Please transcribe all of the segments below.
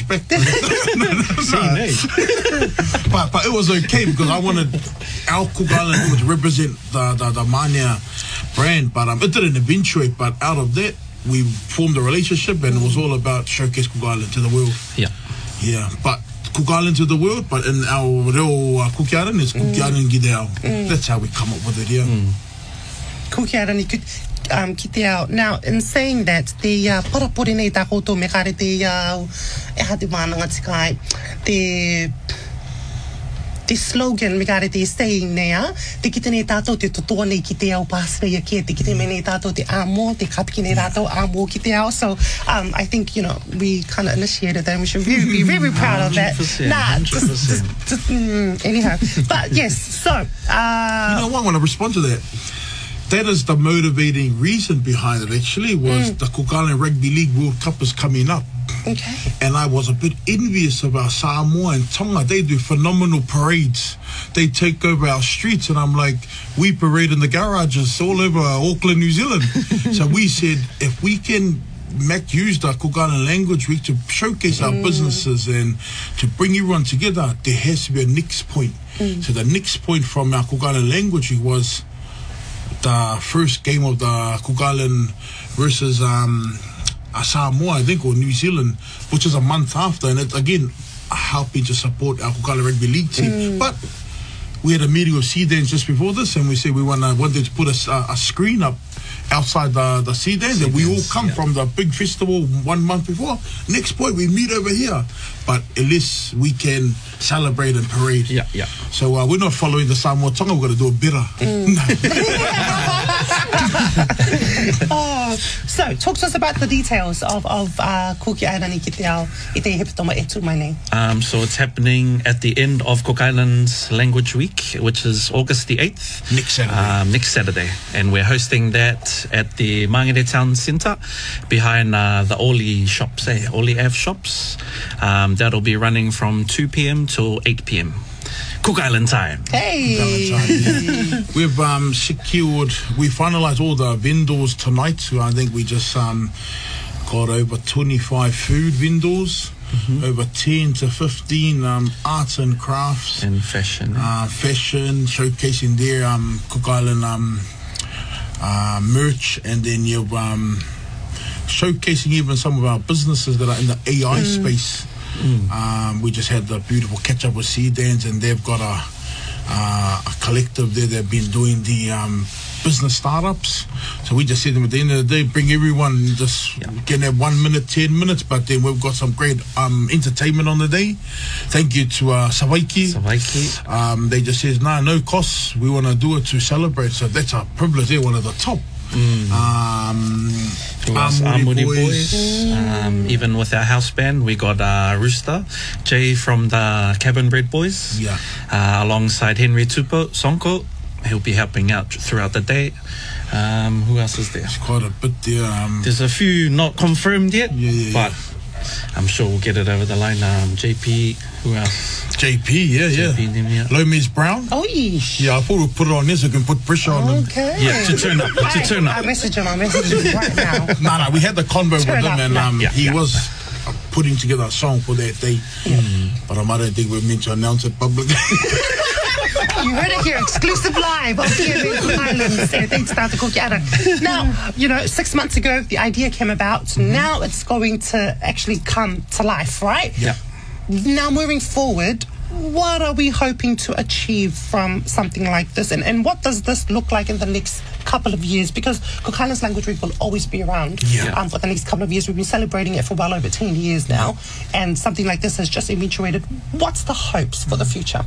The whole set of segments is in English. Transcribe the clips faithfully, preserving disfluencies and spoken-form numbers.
respect. no, no, no. but but it was okay because I wanted our Cook Island to represent the the, the Mania brand. But um, it didn't eventuate. But out of that, we formed a relationship, and it was all about showcase Cook Island to the world. Yeah, yeah. But Cook Island to the world, but in our reo uh, Kuki Island, it's Kuki Island Gideo. Mm. That's how we come up with it here. Mm. Kuki Island, you could. Um, ki te ao. Now, in saying that, te uh, parapori nei tā koutou me kare te uh, e ha te wānanga tikai, te te slogan me kare te saying nei a, te kite nei tātou te totoa nei ki te ao pāsreia kia, te kite me nei tātou te āmo, te kapiki nei tātou āmo ki te ao. So, um, I think, you know, we kind of initiated that and we should be, be very proud of that. Nah, just, just, just mm, anyhow. But yes, so... Uh, you know what, I want to respond to that. That is the motivating reason behind it, actually, was mm. the Cook Island Rugby League World Cup is coming up. Okay. And I was a bit envious of our Samoa and Tonga. They do phenomenal parades. They take over our streets, and I'm like, we parade in the garages all over Auckland, New Zealand. So we said, if we can make use the Cook Island language week to showcase our mm. businesses and to bring everyone together, there has to be a next point. Mm. So the next point from our Cook Island language week was the first game of the Cook Island versus um, Samoa, I think, or New Zealand, which is a month after, and it's again helping to support our Cook Island Rugby League team. Mm. But we had a meeting with Sea Dance just before this, and we said we wanna, wanted to put a, a screen up outside the, the Sea Dance, and we all come yeah. from the big festival one month before. Next point, we meet over here. But at least we can celebrate and parade. Yeah, yeah. So uh, we're not following the Samoa Tonga, we're going to do it better. Mm. Oh, so, talk to us about the details of, of uh, Kuki Island i te ao, i te hepatoma e tū mai nei. Um, so it's happening at the end of Cook Island's Language Week, which is August the eighth. Next Saturday. Um, next Saturday. And we're hosting that at the Mangere Town Centre behind uh, the Oli shops, eh? Oli Ave shops. Um, that'll be running from two p.m. till eight p.m. Cook Island time. Hey! Time, yeah. We've um, secured, we finalised all the vendors tonight. So I think we just um, got over twenty-five food vendors, mm-hmm. over ten to fifteen um, arts and crafts. And fashion. Uh, fashion, showcasing their um, Cook Island um, uh, merch. And then you've um, showcasing even some of our businesses that are in the A I mm. space. Mm. Um, we just had the beautiful catch up with Sea Dance, and they've got a, uh, a collective there. They've been doing the um, business startups. So we just said to them at the end of the day, bring everyone, just yeah. can have one minute, ten minutes, but then we've got some great um, entertainment on the day. Thank you to uh, Savaiki. Savaiki. Um, they just says, nah, no costs. We want to do it to celebrate. So that's a privilege. They're one of the top. Mm. Um, Amuri Boys, Boys. Mm. Um, even with our house band, we got uh, Rooster Jay from the Cabin Bread Boys, yeah, uh, alongside Henry Tupo Sonko. He'll be helping out throughout the day. Um, who else is there? There's quite a bit there. Um, There's a few not confirmed yet, yeah, yeah, but yeah. I'm sure we'll get it over the line. Um, J P, who else? J P, yeah, J P, yeah. Them, yeah. Lomez Brown. Oh, yeesh. Yeah, I thought we'd put it on this so we can put pressure on them. Okay. Yeah, to turn up, to turn up. I message him, I message him right now. No, no, we had the convo Turn with him, up, and um, yeah, he yeah. was uh, putting together a song for that day. Yeah. Mm. But um, I don't think we're meant to announce it publicly. You heard it here, exclusive live on T V Cook Islands. Thanks to Kuki Island. Now, you know, six months ago, the idea came about. Mm-hmm. Now it's going to actually come to life, right? Yeah. Now, moving forward, what are we hoping to achieve from something like this? And, and what does this look like in the next couple of years? Because Cook Islands Language Week will always be around yeah. um, for the next couple of years. We've been celebrating it for well over ten years now. And something like this has just eventuated. What's the hopes for the future?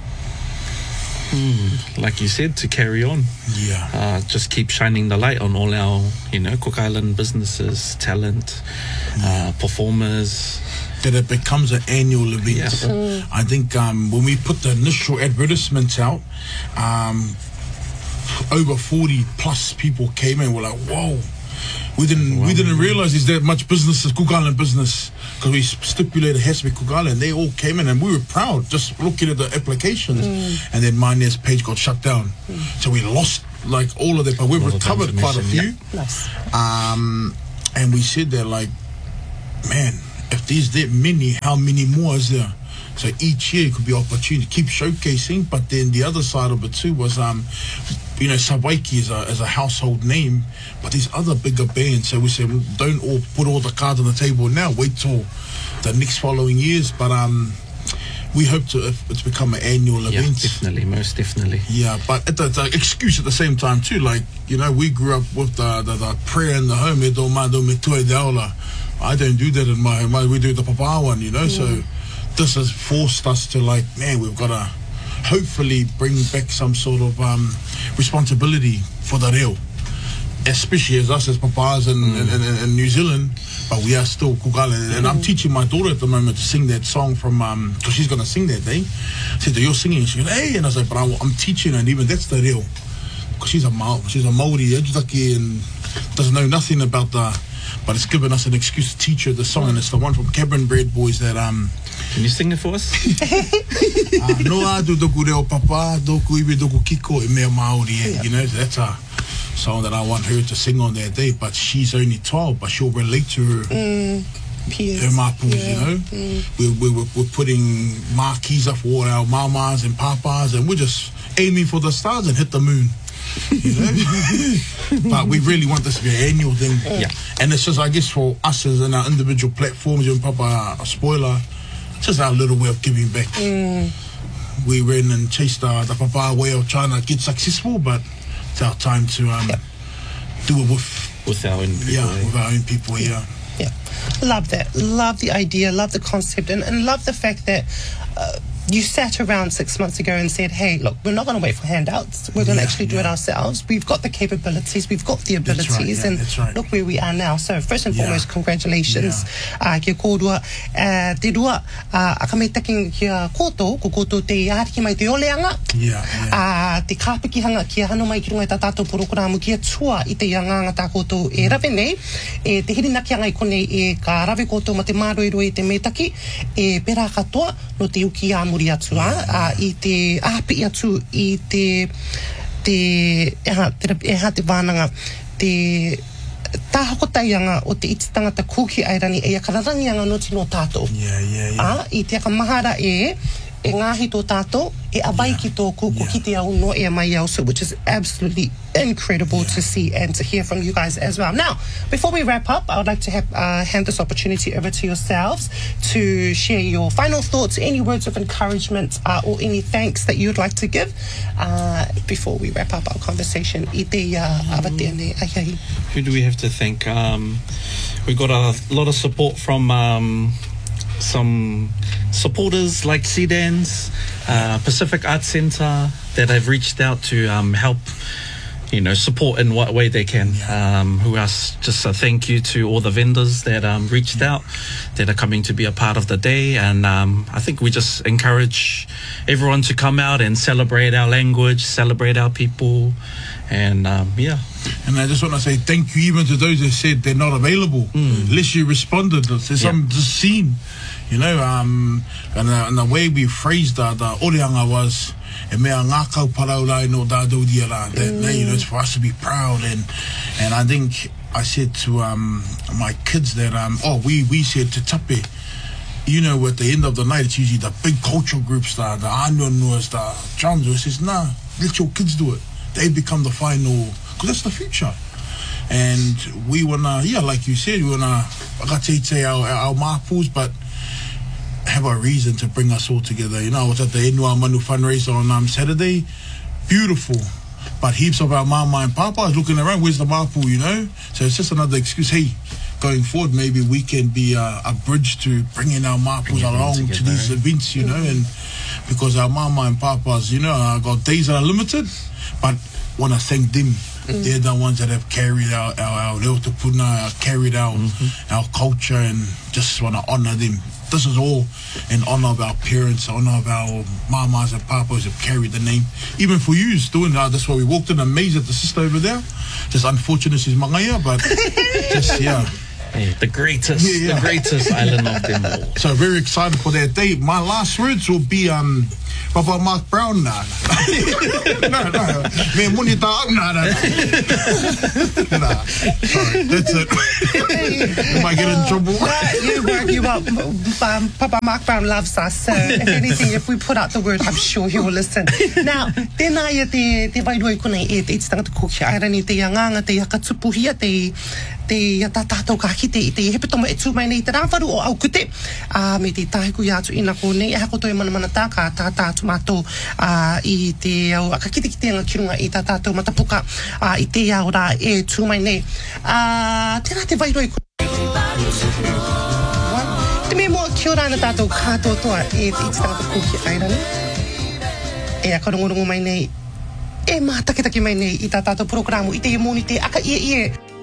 Mm, like you said, to carry on. Yeah. Uh, just keep shining the light on all our, you know, Cook Island businesses, talent, yeah. uh, performers. That it becomes an annual event. Yeah. Mm. I think um, when we put the initial advertisements out, um, over forty plus people came in. We're like, whoa. We didn't wow. we didn't realize there's that much business as Cook Island business, because we stipulated it has to be Cook Island. They all came in and we were proud just looking at the applications. Mm. And then my next page got shut down. Mm. So we lost like all of that, but we've recovered quite a few. Yeah. Nice. Um, and we said that like, man, if there's that many, how many more is there? So each year could be opportunity to keep showcasing. But then the other side of it too was, um, you know, Sawaiki is a, is a household name, but there's other bigger bands. So we say, well, don't all put all the cards on the table now. Wait till the next following years. But um, we hope to if it's become an annual Yeah, event. definitely, most definitely. Yeah, but it's an excuse at the same time too. Like, you know, we grew up with the, the, the prayer in the home. E tō mātou me tue te aula. I don't do that in my home. We do the papa one, you know. Mm. So this has forced us to, like, man, we've got to hopefully bring back some sort of um, responsibility for the reo, especially as us as papas in, mm. in, in, in New Zealand. But we are still kukala, and mm. I'm teaching my daughter at the moment to sing that song from um because she's gonna sing that day. I said, you're singing. She goes, hey, and I was like, but I'm, I'm teaching her, and even that's the reo, because she's a Mau, she's a Māori edutaki and doesn't know nothing about the. But it's given us an excuse to teach her the song, and it's the one from Cabin Bread Boys that um. Can you sing it for us? uh, no adu doku reo papa, doku iwi doku kiko e mea Māori. Yeah. You know, that's a song that I want her to sing on that day. But she's only twelve, but she'll relate to her. Mm. Her mapus, yeah. You know. Mm. We're, we're, we're putting marquees up for all our mamas and papas, and we're just aiming for the stars and hit the moon. You know? But we really want this to be an annual thing. Yeah. And it's just, I guess, for us as in our individual platforms, and Papa, a spoiler, it's just our little way of giving back. Mm. We ran and chased the, the Papa way of trying to get successful, but it's our time to um, yep. do it with, with our own people. Yeah, eh? with our own people, yeah. Yeah. Love that. Love the idea, love the concept, and, and love the fact that uh, you sat around six months ago and said, hey, look, we're not going to wait for handouts. We're going to yeah, actually do yeah. it ourselves. We've got the capabilities. We've got the abilities. That's right, yeah, and that's right. look where we are now. So first and Yeah. foremost, congratulations. Yeah. Uh, kia kōrua. Uh, te rua, uh, aka mei taking kia kōtou, ko kōtou te iāriki mai te oleanga. Yeah, yeah. Uh, te kāpikihanga kia hano mai ki runga i tā tātou porokuramu kia tua i te ianganga tā kōtou e rawe nei. E te hirinakianga i konei e ka rawe kōtou ma te māroiro i te metaki. E pera katoa no te uki āmuri atu. Yeah. Uh, i te āpi atu i te te eha te, eha te wānanga te tāhokotaianga o te iti tangata kūki airani e akararangianga noti no tātou. Yeah, yeah, yeah. Uh, I te akamahara e e ngāhi tō tātou, e abai ki tō kūko Yeah. ki te au no e mai au, so which is absolutely incredible Yeah. to see and to hear from you guys as well. Now, before we wrap up, I would like to have, uh, hand this opportunity over to yourselves to share your final thoughts, any words of encouragement, uh, or any thanks that you'd like to give uh, before we wrap up our conversation. I te uh, awatea nei, ai ai. Who do we have to thank? Um, we got a lot of support from um, some supporters like Sedans, uh, Pacific Arts Centre, that have reached out to um, help, you know, support in what way they can. Um, who else? Just a thank you to all the vendors that um, reached out, that are coming to be a part of the day. And um, I think we just encourage everyone to come out and celebrate our language, celebrate our people. And um, yeah. And I just want to say thank you even to those that said they're not available. Mm. At least you responded. There's Yeah. some just seen, you know, um, and, uh, and the way we phrased the, the oreanga was, e mea ngā kau parau lai no dādou dia rā. That, mm. you know, it's for us to be proud. And and I think I said to um, my kids that, um, oh, we, we said to tape, you know, at the end of the night, it's usually the big cultural groups, the, the anuanuas, the drums. It says, nah, let your kids do it. They become the final, because that's the future. And we want to, yeah, like you said, we want to, whakateite our, our mapus, but have a reason to bring us all together. You know, I was at the Enua Manu fundraiser on um, Saturday. Beautiful. But heaps of our mama and papa is looking around, where's the mapu, you know? So it's just another excuse. Hey, going forward, maybe we can be a, a bridge to bringing our mapus along together, to these events, you know, and because our mama and papas, you know, uh, got days that are limited, but want to thank them. Mm. They're the ones that have carried our, our, our reo te puna, uh, carried our, mm-hmm. our culture, and just want to honor them. This is all in honor of our parents, honor of our mamas and papas who have carried the name. Even for you, doing that, that's why we walked in amazed at the sister over there. Just unfortunate she's mangaya, but just, yeah. Hey, the greatest, Yeah, yeah. the greatest island of them all. So very excited for that day. My last words will be um Papa Mark Brown nah. no, no. Me muni ta nah, nah, nah. Nah. Sorry, that's it. Am I get in trouble? You work you up. Um, Papa Mark Brown loves us. So if anything, if we put out the word, I'm sure he will listen. Now, tēnā ia te, te wairoi konei e te tangata koki airani, te anganga, te akatupuhia, te te tātātou ka kite i te hepetoma e tūmai nei te rāwharu o au kute. Uh, me te tāhiku i atu ina kōnei, e hako toi mana mana tā ka tātātu mātou uh, i te au, ka kite ki te anga kirunga i tātātou matapuka uh, i te au rā e tūmai nei. Uh, tēnā te wairoi konei. Te me mua kia ora ana tātou kātou toa e te iti tangata koki airani. E a karongorongo mai nei, e mātaketake mai nei i tā tātou programu i te e mōni te aka ie ie.